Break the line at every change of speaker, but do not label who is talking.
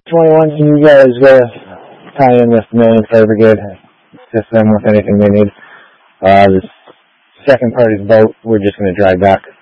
21, can you guys tie in with the Million Fire Brigade? Assist them with anything they need. The second party's boat, we're just going to drive back.